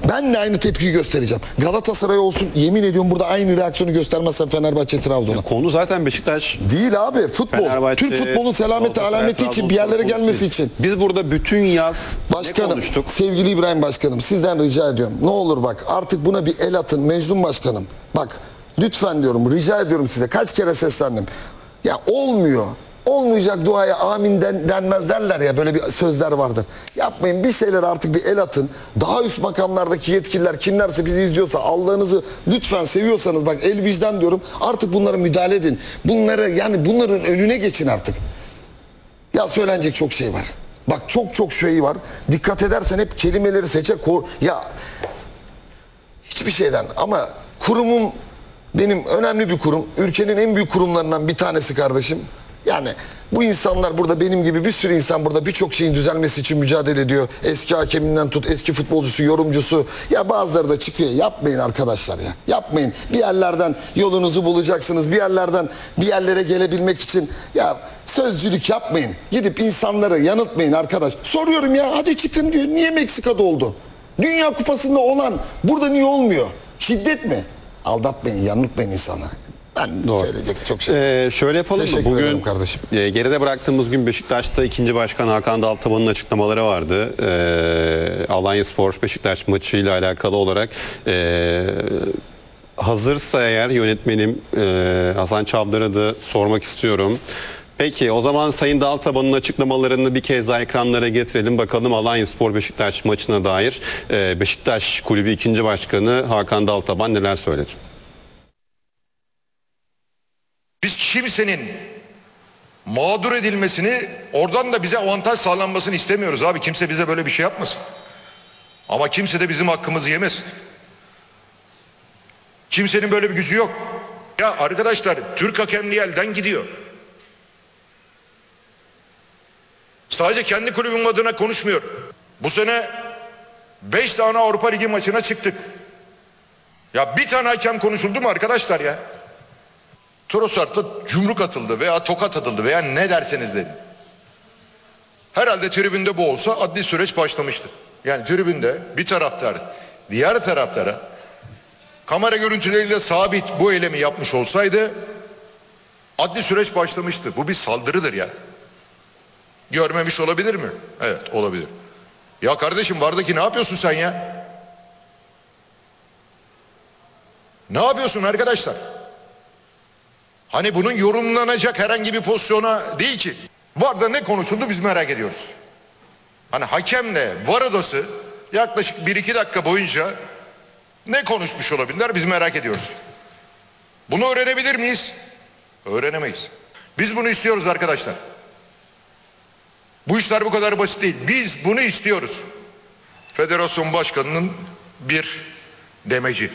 Ben de aynı tepkiyi göstereceğim. Galatasaray olsun, yemin ediyorum burada aynı reaksiyonu göstermezsen Fenerbahçe Trabzon'a. Konu zaten Beşiktaş. Değil abi, futbol. Fenerbahçe, Türk futbolun selameti, Galatasaray, alameti için, bir yerlere gelmesi için. Biz burada bütün yaz ne Başkanım, konuştuk? sevgili İbrahim Başkanım, sizden rica ediyorum. Ne olur bak, artık buna bir el atın Mecnun Başkanım. Bak, lütfen diyorum, rica ediyorum size. Kaç kere seslendim. Ya olmuyor. Olmayacak duaya amin denmez derler ya, böyle bir sözler vardır. Yapmayın, bir şeyler artık bir el atın. Daha üst makamlardaki yetkililer kimlerse bizi izliyorsa Allah'ınızı lütfen seviyorsanız bak el vicdan diyorum. Artık bunlara müdahale edin. Bunları, yani bunların önüne geçin artık. Ya söylenecek çok şey var. Bak çok şey var. Dikkat edersen hep kelimeleri ya hiçbir şeyden ama kurumum benim önemli bir kurum. Ülkenin en büyük kurumlarından bir tanesi kardeşim. Yani bu insanlar burada benim gibi bir sürü insan burada birçok şeyin düzelmesi için mücadele ediyor. Eski hakeminden tut, eski futbolcusu, yorumcusu. Ya bazıları da çıkıyor. Yapmayın arkadaşlar ya. Yapmayın. Bir yerlerden yolunuzu bulacaksınız. Bir yerlerden bir yerlere gelebilmek için ya sözcülük yapmayın. Gidip insanları yanıltmayın arkadaş. Soruyorum ya, hadi çıkın diyor. Niye Meksika'da oldu? Dünya Kupası'nda olan burada niye olmuyor? Şiddet mi? Aldatmayın, yanıltmayın insanları. Ben söyleyecek çok şey. Şöyle yapalım mı? Teşekkür Bugün ederim kardeşim. Geride bıraktığımız gün Beşiktaş'ta ikinci başkan Hakan Daltaban'ın açıklamaları vardı. Alanyaspor Beşiktaş maçıyla alakalı olarak hazırsa eğer yönetmenim Hasan Çavdar'a da sormak istiyorum. Peki o zaman Sayın Daltaban'ın açıklamalarını bir kez daha ekranlara getirelim. Bakalım Alanyaspor Beşiktaş maçına dair Beşiktaş Kulübü ikinci başkanı Hakan Daltaban neler söyledi? Biz kimsenin mağdur edilmesini, oradan da bize avantaj sağlanmasını istemiyoruz abi. Kimse bize böyle bir şey yapmasın. Ama kimse de bizim hakkımızı yemesin. Kimsenin böyle bir gücü yok. Ya arkadaşlar, Türk hakemliği elden gidiyor. Sadece kendi kulübüm adına konuşmuyorum. Bu sene 5 tane Avrupa Ligi maçına çıktık. Ya bir tane hakem konuşuldu mu arkadaşlar ya? Trossard'da yumruk atıldı veya tokat atıldı veya ne derseniz deyin. Herhalde tribünde bu olsa adli süreç başlamıştı. Yani tribünde bir taraftar diğer taraftara kamera görüntüleriyle sabit bu eylemi yapmış olsaydı adli süreç başlamıştı. Bu bir saldırıdır ya. Görmemiş olabilir mi? Evet, olabilir. Ya kardeşim, vardaki ne yapıyorsun sen ya? Ne yapıyorsun arkadaşlar? Hani bunun yorumlanacak herhangi bir pozisyona değil ki. VAR'da ne konuşuldu biz merak ediyoruz. Hani hakemle VAR odası yaklaşık 1-2 dakika boyunca ne konuşmuş olabilirler biz merak ediyoruz. Bunu öğrenebilir miyiz? Öğrenemeyiz. Biz bunu istiyoruz arkadaşlar. Bu işler bu kadar basit değil. Biz bunu istiyoruz. Federasyon başkanının bir demeci.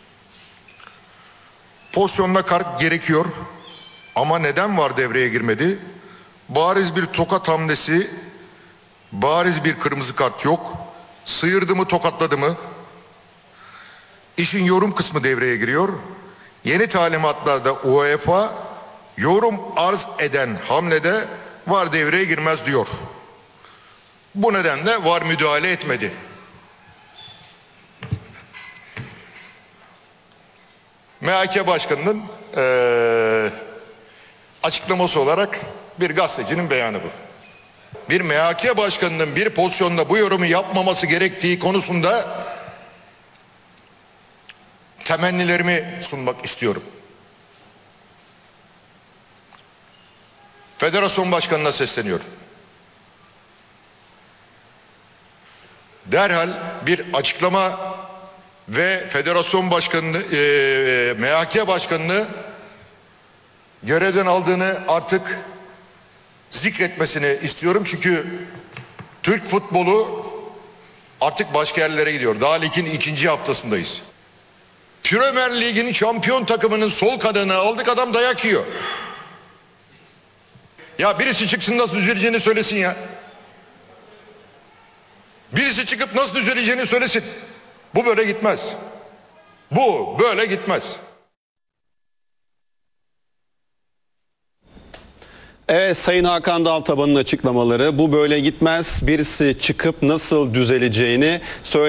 Pozisyonda kart gerekiyor ama neden VAR devreye girmedi? Bariz bir tokat hamlesi, bariz bir kırmızı kart yok. Sıyırdı mı, tokatladı mı? İşin yorum kısmı devreye giriyor. Yeni talimatlarda UEFA yorum arz eden hamlede VAR devreye girmez diyor. Bu nedenle VAR müdahale etmedi. MHK Başkanı'nın açıklaması olarak bir gazetecinin beyanı bu. Bir MHK Başkanı'nın bir pozisyonda bu yorumu yapmaması gerektiği konusunda temennilerimi sunmak istiyorum. Federasyon Başkanı'na sesleniyorum. Derhal bir açıklama ve Federasyon Başkanı'nı, MHK Başkanı'nı görevden aldığını artık zikretmesini istiyorum. Çünkü Türk futbolu artık başka yerlere gidiyor. Daha ligin 2. haftasındayız. Premier Lig'in şampiyon takımının sol kanadını aldık, adam dayak yiyor. Ya birisi çıksın nasıl düzeleceğini söylesin ya. Birisi çıkıp nasıl düzeleceğini söylesin. Bu böyle gitmez. Bu böyle gitmez. Evet, Sayın Hakan Daltaban'ın açıklamaları bu böyle gitmez. Birisi çıkıp nasıl düzeleceğini söyle.